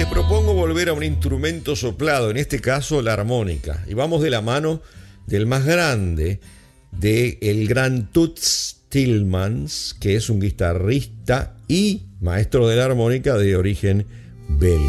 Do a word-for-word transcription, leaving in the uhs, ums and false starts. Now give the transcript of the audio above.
les propongo volver a un instrumento soplado, en este caso la armónica. Y vamos de la mano del más grande, del gran Toots Thielemans, que es un guitarrista y maestro de la armónica de origen belga.